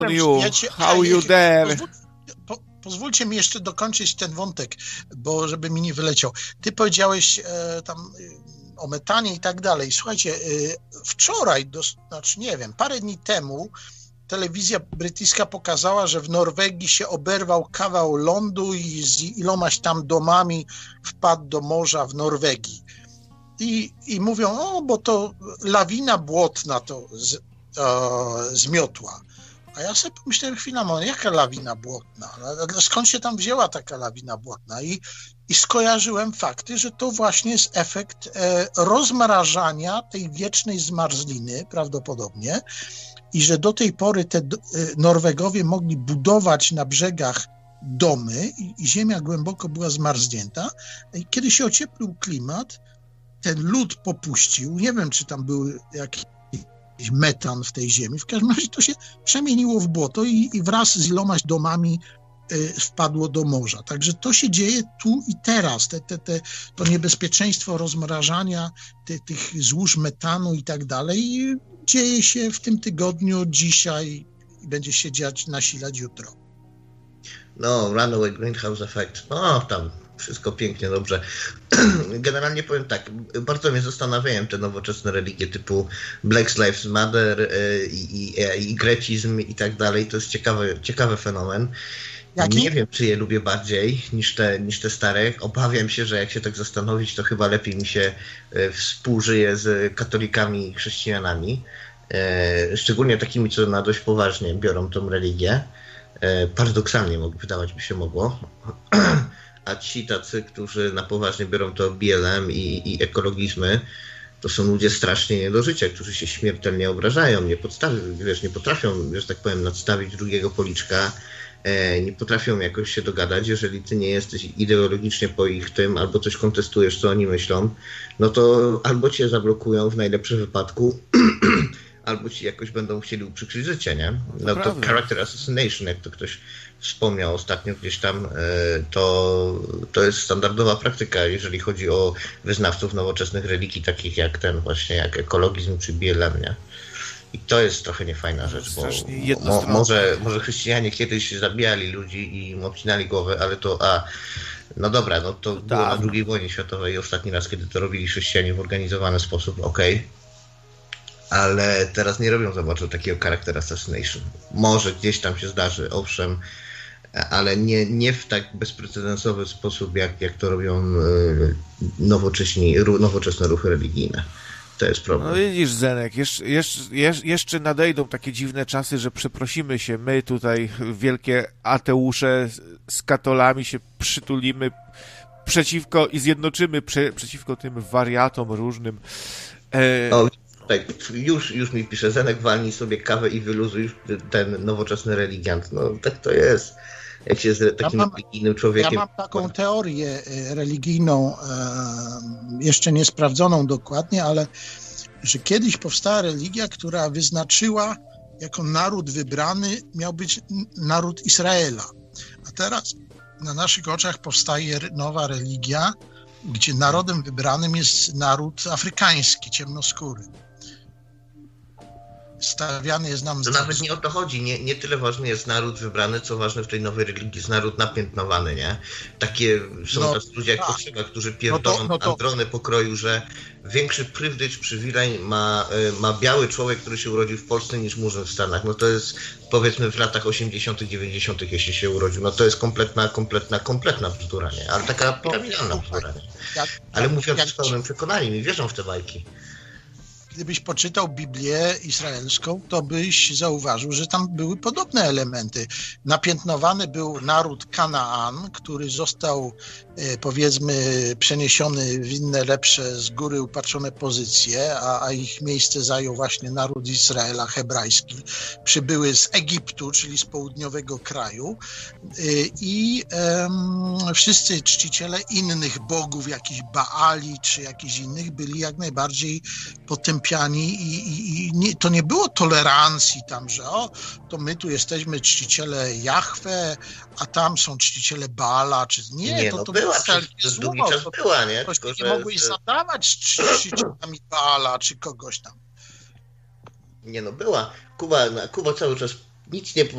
How you dare? Pozwólcie mi jeszcze dokończyć ten wątek, bo żeby mi nie wyleciał. Ty powiedziałeś tam o metanie i tak dalej. Słuchajcie, wczoraj, znaczy nie wiem, parę dni temu telewizja brytyjska pokazała, że w Norwegii się oberwał kawał lądu i z ilomaś tam domami wpadł do morza w Norwegii. I mówią, bo to lawina błotna to zmiotła. A ja sobie pomyślałem chwilę, jaka lawina błotna? Skąd się tam wzięła taka lawina błotna? I skojarzyłem fakty, że to właśnie jest efekt rozmrażania tej wiecznej zmarzliny prawdopodobnie i że do tej pory te Norwegowie mogli budować na brzegach domy i ziemia głęboko była zmarznięta. I kiedy się ocieplił klimat, ten lód popuścił, nie wiem, czy tam był jakiś metan w tej ziemi, w każdym razie to się przemieniło w błoto i wraz z ilomaś domami wpadło do morza. Także to się dzieje tu i teraz. To niebezpieczeństwo rozmrażania tych złóż metanu i tak dalej dzieje się w tym tygodniu, dzisiaj i będzie się dziać, nasilać jutro. No, runaway greenhouse effect. No, tam wszystko pięknie, dobrze. Generalnie powiem tak, bardzo mnie zastanawiają te nowoczesne religie typu Black Lives Matter i grecizm i tak dalej. To jest ciekawy fenomen. Jaki? Nie wiem, czy je lubię bardziej niż te stare. Obawiam się, że jak się tak zastanowić, to chyba lepiej mi się współżyje z katolikami i chrześcijanami. Szczególnie takimi, co na dość poważnie biorą tą religię. Paradoksalnie wydawać by się mogło. A ci tacy, którzy na poważnie biorą to BLM i ekologizmy, to są ludzie strasznie nie do życia, którzy się śmiertelnie obrażają, nie potrafią, że tak powiem, nadstawić drugiego policzka, nie potrafią jakoś się dogadać. Jeżeli ty nie jesteś ideologicznie po ich tym, albo coś kontestujesz, co oni myślą, no to albo cię zablokują w najlepszym wypadku, albo ci jakoś będą chcieli uprzykrzyć życie, nie? No to character assassination, jak to ktoś wspomniał ostatnio gdzieś tam, to jest standardowa praktyka, jeżeli chodzi o wyznawców nowoczesnych religii, takich jak jak ekologizm czy BLM, nie? I to jest trochę niefajna rzecz, bo może chrześcijanie kiedyś zabijali ludzi i im obcinali głowę, ale no dobra, no to było na II wojnie światowej ostatni raz, kiedy to robili chrześcijanie w organizowany sposób, okej. Ale teraz nie robią za bardzo takiego character assassination. Może gdzieś tam się zdarzy, owszem, ale nie w tak bezprecedensowy sposób, jak to robią nowoczesne ruchy religijne. To jest problem. No widzisz, Zenek, jeszcze nadejdą takie dziwne czasy, że przeprosimy się, my tutaj, wielkie ateusze z katolami się przytulimy przeciwko i zjednoczymy przeciwko tym wariatom różnym. Tak, już mi pisze, Zenek, walnij sobie kawę i wyluzuj ten nowoczesny religiant. No tak to jest. Jak się z takim religijnym człowiekiem... Ja mam taką teorię religijną, jeszcze nie sprawdzoną dokładnie, ale że kiedyś powstała religia, która wyznaczyła, jako naród wybrany miał być naród Izraela. A teraz na naszych oczach powstaje nowa religia, gdzie narodem wybranym jest naród afrykański, ciemnoskóry. Stawiany jest nam... To nawet nie o to chodzi. Nie tyle ważny jest naród wybrany, co ważny w tej nowej religii jest naród napiętnowany, nie? Takie są tacy ludzie jak Kościoła, którzy pierdolą Androny pokroju, że większy przywilej ma biały człowiek, który się urodził w Polsce, niż murzyn w Stanach. No to jest, powiedzmy, w latach 80., 90., jeśli się urodził. No to jest kompletna bzdura, nie? Ale taka piramidalna bzdura, nie? Ale mówiąc z pełnym przekonaniem i wierzą w te bajki. Gdybyś poczytał Biblię izraelską, to byś zauważył, że tam były podobne elementy. Napiętnowany był naród Kanaan, który został, powiedzmy, przeniesiony w inne, lepsze, z góry upatrzone pozycje, a ich miejsce zajął właśnie naród Izraela hebrajski. Przybyły z Egiptu, czyli z południowego kraju i wszyscy czciciele innych bogów, jakichś Baali czy jakichś innych, byli jak najbardziej potępiani i to nie było tolerancji tam, że to my tu jesteśmy czciciele Jahwe, a tam są czciciele Baala, czy nie, to była, przez długi czas była, nie? Tylko, nie mogłeś zadawać z czcicielami Baala, czy kogoś tam. Nie, była. Kuba cały czas nic nie